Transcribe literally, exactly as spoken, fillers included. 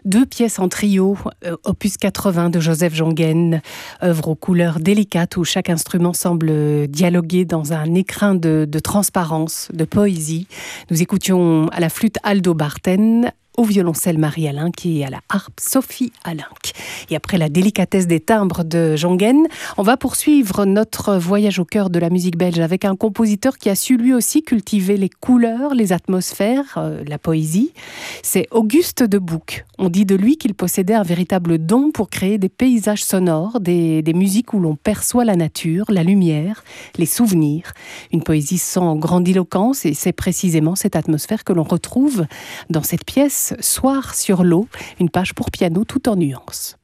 Deux pièces en trio, euh, opus quatre-vingts de Joseph Jongen, œuvre aux couleurs délicates où chaque instrument semble dialoguer dans un écrin de, de transparence, de poésie. Nous écoutions à la flûte Aldo Barten, au violoncelle Marie Alinck et à la harpe Sophie Alinck. Et après la délicatesse des timbres de Jongen, on va poursuivre notre voyage au cœur de la musique belge avec un compositeur qui a su lui aussi cultiver les couleurs, les atmosphères, euh, la poésie. C'est Auguste de Bouck. On dit de lui qu'il possédait un véritable don pour créer des paysages sonores, des, des musiques où l'on perçoit la nature, la lumière, les souvenirs. Une poésie sans grandiloquence, et c'est précisément cette atmosphère que l'on retrouve dans cette pièce Soir sur l'eau, une page pour piano tout en nuances.